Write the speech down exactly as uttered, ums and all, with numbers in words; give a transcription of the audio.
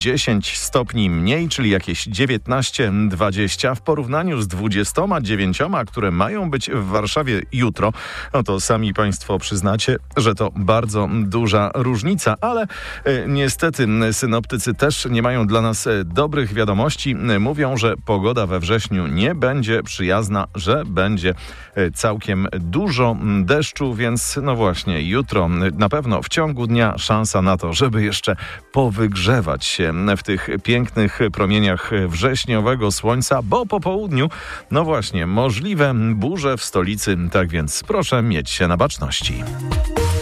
dziesięć stopni mniej, czyli jakieś dziewiętnaście dwadzieścia w porównaniu z dwudziestoma dziewięcioma, które mają być w Warszawie jutro. No to sami Państwo przyznacie, że to bardzo duża różnica, ale e, niestety synoptycy też nie mają dla nas e, dobrych wiadomości. Mówią, że pogoda we wrześniu nie będzie przyjazna, że będzie e, całkiem dużo deszczu, więc no właśnie jutro na pewno w ciągu dnia szansa na to, żeby jeszcze powygrzewać się w tych pięknych promieniach wrześniowego słońca, bo po południu, no właśnie, możliwe burze w stolicy, tak więc proszę mieć się na baczności.